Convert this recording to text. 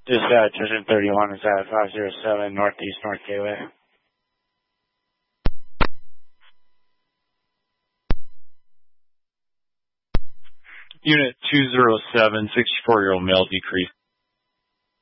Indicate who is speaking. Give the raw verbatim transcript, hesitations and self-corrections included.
Speaker 1: Dispatch, Engine thirty-one is at five zero seven Northeast North Gateway.
Speaker 2: Unit two zero seven, sixty-four-year-old male decreased.